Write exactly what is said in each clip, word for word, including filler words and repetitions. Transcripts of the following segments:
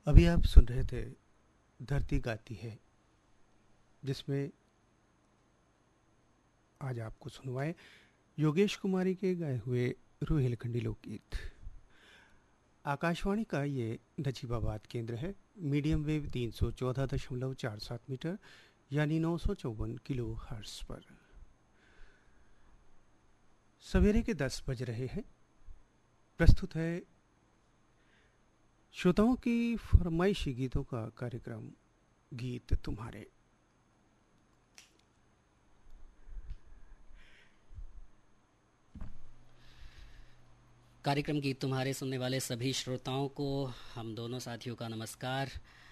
अभी आप सुन रहे थे धरती गाती है, जिसमें आज आपको सुनवाए योगेश कुमारी के गाए हुए रोहिलखंडी लोकगीत। आकाशवाणी का ये नजीबाबाद केंद्र है। मीडियम वेव तीन सौ चौदह दशमलव चार सात मीटर यानी नौ सौ चौवन किलो हर्ट्ज पर। सवेरे के दस बज रहे हैं। प्रस्तुत है श्रोताओं की फरमाइशी गीतों का कार्यक्रम गीत तुम्हारे। कार्यक्रम गीत तुम्हारे सुनने वाले सभी श्रोताओं को हम दोनों साथियों का नमस्कार।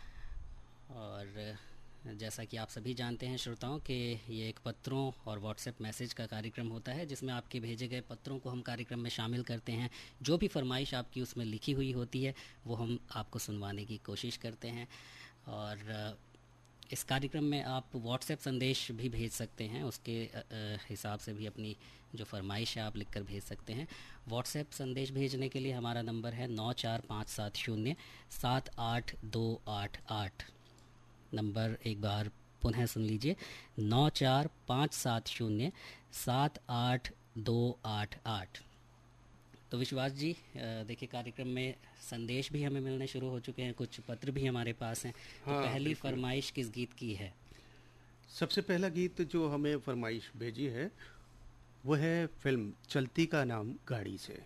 और जैसा कि आप सभी जानते हैं श्रोताओं कि ये एक पत्रों और व्हाट्सएप मैसेज का कार्यक्रम होता है, जिसमें आपके भेजे गए पत्रों को हम कार्यक्रम में शामिल करते हैं। जो भी फरमाइश आपकी उसमें लिखी हुई होती है वो हम आपको सुनवाने की कोशिश करते हैं। और इस कार्यक्रम में आप व्हाट्सएप संदेश भी भेज सकते हैं, उसके हिसाब से भी अपनी जो फरमाइश है आप लिखकर भेज सकते हैं। व्हाट्सएप संदेश भेजने के लिए हमारा नंबर है नौ चार पाँच सात शून्य सात आठ दो आठ आठ। नंबर एक बार पुनः सुन लीजिए, नौ चार पाँच सात शून्य सात आठ दो आठ आठ। तो विश्वास जी, देखिए कार्यक्रम में संदेश भी हमें मिलने शुरू हो चुके हैं, कुछ पत्र भी हमारे पास हैं। तो हाँ, पहली फरमाइश किस गीत की है? सबसे पहला गीत जो हमें फरमाइश भेजी है वो है फिल्म चलती का नाम गाड़ी से।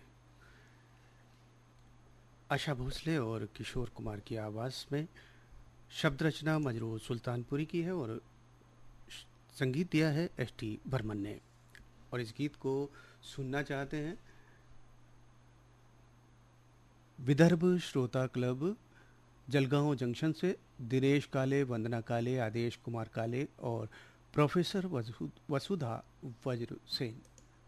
आशा भोसले और किशोर कुमार की आवाज़ में शब्द रचना मजरूर सुल्तानपुरी की है और संगीत दिया है एस टी बर्मन ने। और इस गीत को सुनना चाहते हैं विदर्भ श्रोता क्लब जलगांव जंक्शन से दिनेश काले, वंदना काले, आदेश कुमार काले और प्रोफेसर वसुधा वज्र सेन।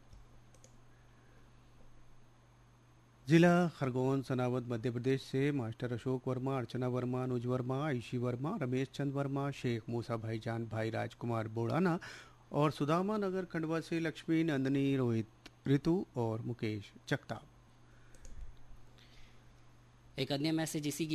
जिला खरगोन सनावद मध्य प्रदेश से मास्टर अशोक वर्मा, अर्चना वर्मा, अनुज वर्मा, आयशी वर्मा, रमेश चंद वर्मा, शेख मूसा भाईजान, भाई राजकुमार बोड़ाना और सुदामा नगर खंडवा से लक्ष्मी, नंदनी, रोहित, ऋतु और मुकेश जगताप। एक अन्य मैसेज इसी